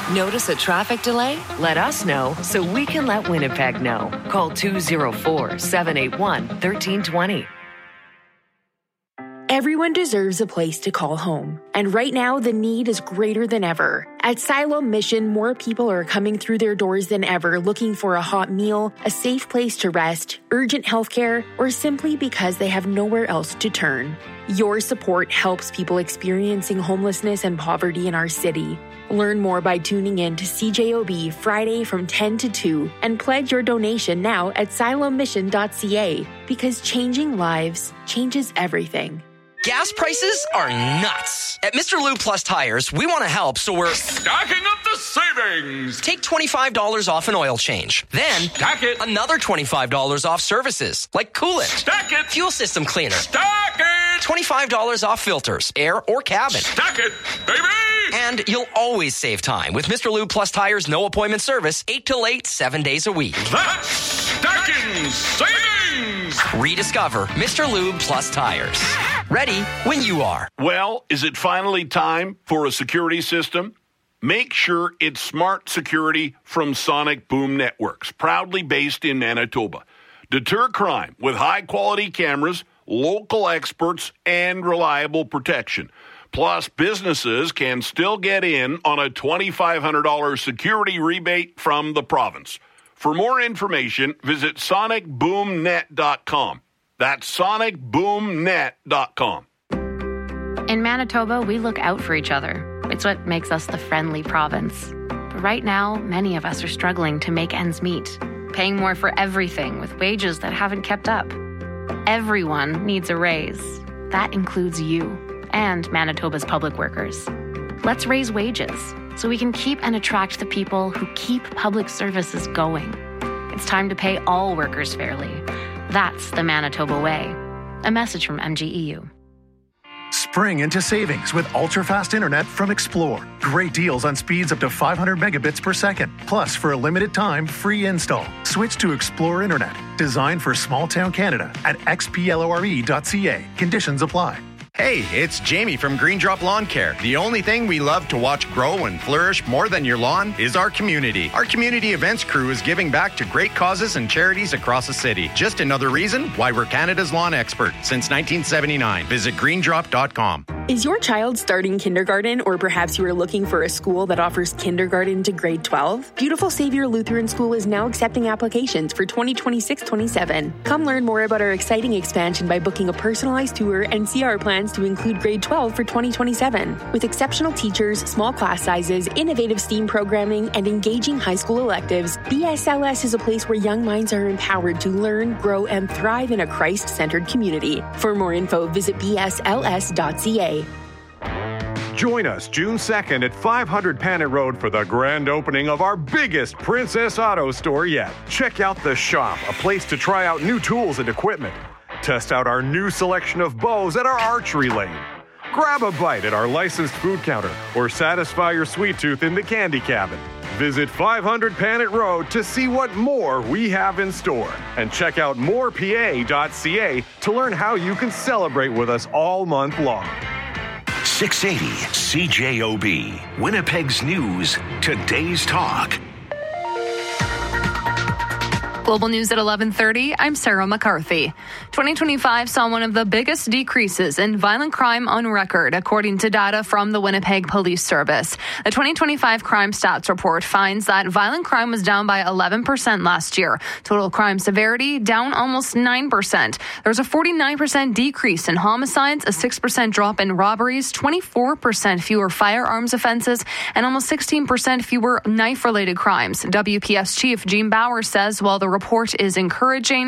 Notice a traffic delay? Let us know so we can let Winnipeg know. Call 204-781-1320. Everyone deserves a place to call home, and right now the need is greater than ever. At Siloam Mission, more people are coming through their doors than ever looking for a hot meal, a safe place to rest, urgent healthcare, or simply because they have nowhere else to turn. Your support helps people experiencing homelessness and poverty in our city. Learn more by tuning in to CJOB Friday from 10 to 2 and pledge your donation now at siloammission.ca, because changing lives changes everything. Gas prices are nuts. At Mr. Lube Plus Tires, we want to help, so we're stacking up the savings. Take $25 off an oil change. Then stack it. Another $25 off services, like coolant. Stack it. Fuel system cleaner. Stack it. $25 off filters, air or cabin. Stack it, baby. And you'll always save time with Mr. Lube Plus Tires' no appointment service, 8 till 8, 7 days a week. That's stacking savings. Rediscover Mr. Lube Plus Tires. Ready when you are. Well, is it finally time for a security system? Make sure it's smart security from Sonic Boom Networks, proudly based in Manitoba. Deter crime with high-quality cameras, local experts, and reliable protection. Plus, businesses can still get in on a $2,500 security rebate from the province. For more information, visit sonicboomnet.com. That's sonicboomnet.com. In Manitoba, we look out for each other. It's what makes us the friendly province. But right now, many of us are struggling to make ends meet, paying more for everything with wages that haven't kept up. Everyone needs a raise. That includes you and Manitoba's public workers. Let's raise wages so we can keep and attract the people who keep public services going. It's time to pay all workers fairly. That's the Manitoba way. A message from MGEU. Spring into savings with ultra-fast internet from Xplore. Great deals on speeds up to 500 megabits per second. Plus, for a limited time, free install. Switch to Xplore Internet, designed for small-town Canada at xplore.ca. Conditions apply. Hey, it's Jamie from Green Drop Lawn Care. The only thing we love to watch grow and flourish more than your lawn is our community. Our community events crew is giving back to great causes and charities across the city. Just another reason why we're Canada's lawn expert since 1979. Visit greendrop.com. Is your child starting kindergarten, or perhaps you are looking for a school that offers kindergarten to grade 12? Beautiful Savior Lutheran School is now accepting applications for 2026-27. Come learn more about our exciting expansion by booking a personalized tour and see our plans to include grade 12 for 2027. With exceptional teachers, small class sizes, innovative STEAM programming, and engaging high school electives, BSLS is a place where young minds are empowered to learn, grow, and thrive in a Christ-centered community. For more info, visit bsls.ca. Join us June 2nd at 500 Panet Road for the grand opening of our biggest Princess Auto store yet. Check out The Shop, a place to try out new tools and equipment. Test out our new selection of bows at our archery lane. Grab a bite at our licensed food counter or satisfy your sweet tooth in the candy cabin. Visit 500 Panet Road to see what more we have in store. And check out morepa.ca to learn how you can celebrate with us all month long. 680 CJOB, Winnipeg's News, Today's Talk. Global News at 11:30. I'm Sarah McCarthy. 2025 saw one of the biggest decreases in violent crime on record, according to data from the Winnipeg Police Service. The 2025 Crime Stats Report finds that violent crime was down by 11% last year. Total crime severity down almost 9%. There was a 49% decrease in homicides, a 6% drop in robberies, 24% fewer firearms offenses, and almost 16% fewer knife-related crimes. WPS Chief Gene Bauer says while the report is encouraging,